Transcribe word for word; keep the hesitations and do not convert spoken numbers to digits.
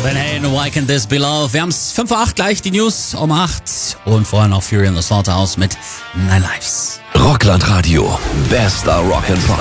Van Halen, Why Can't This Be Love? Wir haben's fünf vor acht gleich, die News um acht und vorher noch Fury in the Slaughterhouse mit Nine Lives. Rockland Radio, bester Rock'n'Pop.